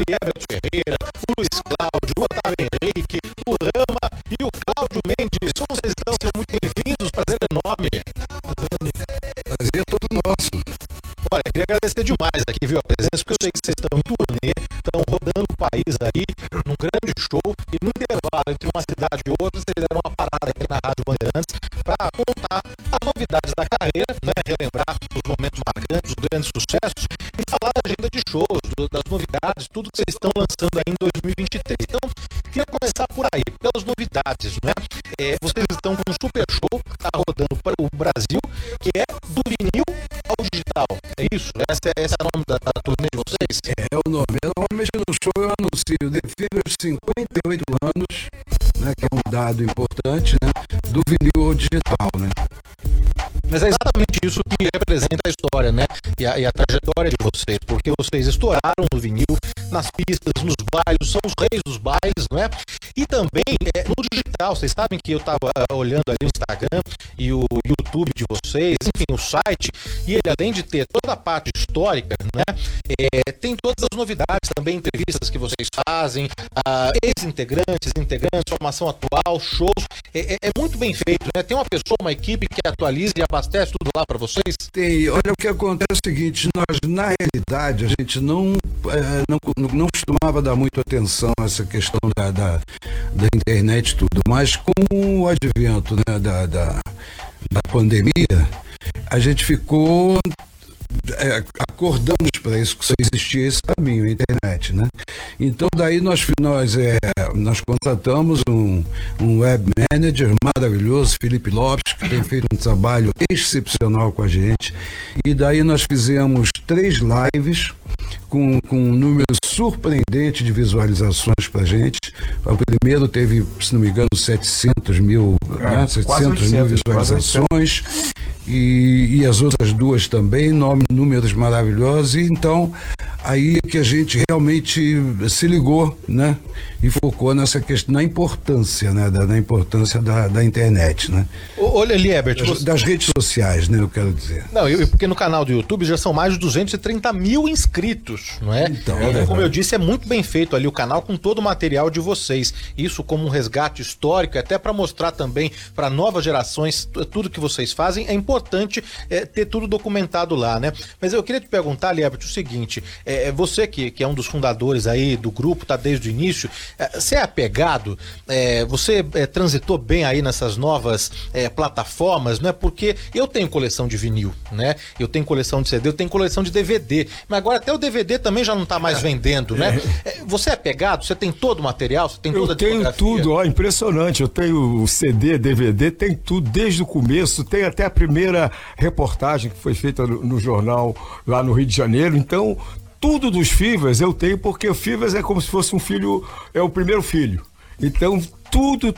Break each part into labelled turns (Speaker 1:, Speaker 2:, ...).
Speaker 1: Lieberto Ferreira, o Luiz Cláudio, o Otávio Henrique, o Rama e o Cláudio Mendes. Como vocês estão? Sejam muito bem-vindos, prazer enorme.
Speaker 2: Prazer todo nosso.
Speaker 1: Olha, queria agradecer demais aqui, viu, a presença, porque eu sei que vocês estão em turnê, estão rodando o país aí, num grande show, e no intervalo entre uma cidade e outra, vocês deram uma parada aqui na Rádio Bandeirantes para contar as novidades da carreira, né, relembrar os momentos marcantes, os grandes sucessos, e falar da agenda de shows, das novidades, tudo que vocês estão lançando aí em 2023. Então, queria começar por aí, pelas novidades, né? Vocês estão com um super show que está rodando para o Brasil, que é do vinil ao digital. É isso? Esse é o nome da turnê de vocês?
Speaker 2: É o nome. Normalmente no show eu anuncio The Fevers 58 anos, né, que é um dado importante, né, do vinil ao digital, né?
Speaker 1: Mas é exatamente isso que representa a história, né? E a trajetória de vocês, porque vocês estouraram no vinil, nas pistas, nos bailes, são os reis dos bailes, não é? E também no digital. Vocês sabem que eu estava olhando ali o Instagram e o YouTube de vocês, enfim, o site, e ele, além de ter toda a parte histórica, né? Tem todas as novidades, também entrevistas que vocês fazem, ex-integrantes, integrantes, formação atual, shows. É muito bem feito, né? Tem uma pessoa, uma equipe que atualiza e abastece tudo lá para vocês?
Speaker 2: Tem. Olha, o que acontece é o seguinte, nós, na realidade, a gente não costumava dar muito atenção a essa questão da internet e tudo, mas com o advento, né, da pandemia, a gente ficou... acordamos para isso, que só existia esse caminho, a internet, né? Então daí nós contratamos um web manager maravilhoso, Felipe Lopes, que tem feito um trabalho excepcional com a gente, e daí nós fizemos 3 lives com um número surpreendente de visualizações pra gente. O primeiro teve, se não me engano, 700 mil visualizações, e as outras 2 também, números maravilhosos. E então aí que a gente realmente se ligou, né, e focou nessa questão, na importância, né, da importância da internet, né?
Speaker 1: Olha, Liebert,
Speaker 2: das redes sociais, né, eu quero dizer.
Speaker 1: Não, porque no canal do YouTube já são mais de 230 mil inscritos, não é?
Speaker 2: Então,
Speaker 1: como eu disse, é muito bem feito ali o canal com todo o material de vocês. Isso como um resgate histórico, até para mostrar também para novas gerações tudo que vocês fazem. É importante ter tudo documentado lá, né? Mas eu queria te perguntar, Liebert, o seguinte: você que é um dos fundadores aí do grupo, tá desde o início, você é apegado? Você transitou bem aí nessas novas plataformas, né? Porque eu tenho coleção de vinil, né? Eu tenho coleção de CD, eu tenho coleção de DVD, mas agora até o DVD também já não tá mais vendendo, né? Você é apegado? Você tem todo o material? Você tem toda a discografia?
Speaker 3: Eu tenho tudo, impressionante. Eu tenho o CD, DVD, tem tudo desde o começo, tem até a primeira reportagem que foi feita no jornal lá no Rio de Janeiro. Então, tudo dos Fivers eu tenho, porque o Fivers é como se fosse um filho, é o primeiro filho. Então, tudo,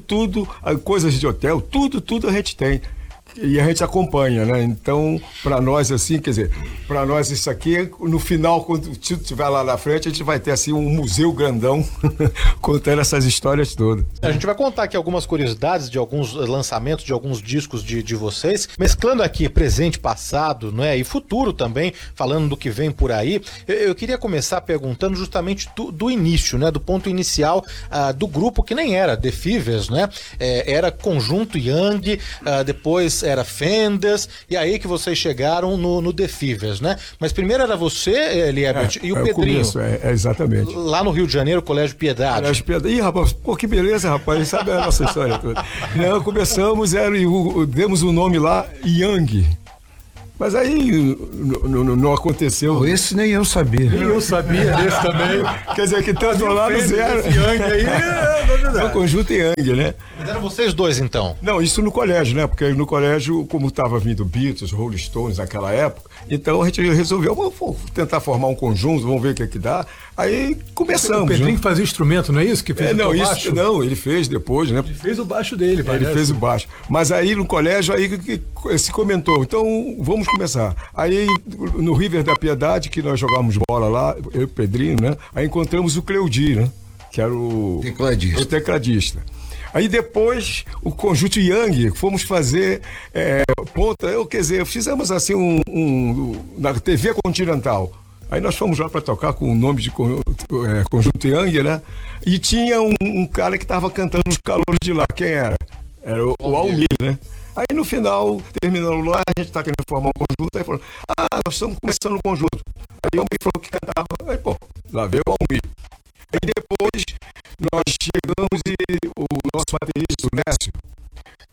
Speaker 3: coisas de hotel, tudo a gente tem. E a gente acompanha, né? Então, para nós, assim, quer dizer, para nós isso aqui, no final, quando o título estiver lá na frente, a gente vai ter, assim, um museu grandão contando essas histórias todas.
Speaker 1: A gente vai contar aqui algumas curiosidades de alguns lançamentos, de alguns discos de vocês, mesclando aqui presente, passado, né? E futuro também, falando do que vem por aí. Eu queria começar perguntando justamente do início, né? Do ponto inicial do grupo, que nem era The Fivers, né? Era Conjunto Young, depois era Fenders, e aí que vocês chegaram no The Fivers, né? Mas primeiro era você, Liebert, e o Pedrinho.
Speaker 3: Começo, exatamente.
Speaker 1: Lá no Rio de Janeiro, Colégio Piedade.
Speaker 3: Colégio Piedade. Ih, rapaz, pô, que beleza, rapaz, sabe a nossa história toda. Não, começamos, demos o nome lá, Young. Mas aí não aconteceu.
Speaker 2: Esse nem eu sabia.
Speaker 3: Nem eu sabia desse também. Quer dizer, que tanto lá no zero.
Speaker 1: Young aí,
Speaker 3: é o Conjunto Young, né?
Speaker 1: Mas eram vocês dois, então?
Speaker 3: Não, isso no colégio, né? Porque no colégio, como estava vindo Beatles, Rolling Stones naquela época, então a gente resolveu, vamos tentar formar um conjunto, vamos ver o que dá. Aí começamos.
Speaker 4: O Pedrinho que fazia o instrumento, não é isso? Que fez
Speaker 3: não,
Speaker 4: o
Speaker 3: isso
Speaker 4: baixo?
Speaker 3: Não, ele fez depois, né?
Speaker 4: Ele fez o baixo dele, parece.
Speaker 3: Ele fez o baixo. Mas aí no colégio, aí que se comentou, então vamos começar. Aí no River da Piedade, que nós jogávamos bola lá, eu e o Pedrinho, né? Aí encontramos o Cleudi, né? Que era o tecladista. Aí depois, o Conjunto Young, fomos fazer ponta, quer dizer, fizemos assim na TV Continental. Aí nós fomos lá para tocar com o nome de Conjunto Yang, né? E tinha um cara que estava cantando os calores de lá. Quem era? Era o Almir, né? Aí no final, terminando lá, a gente tá querendo formar um conjunto, aí falou, nós estamos começando o conjunto. Aí o Almir falou que cantava, aí pô, lá veio o Almir. Aí depois nós chegamos e o nosso baterista, o Nécio,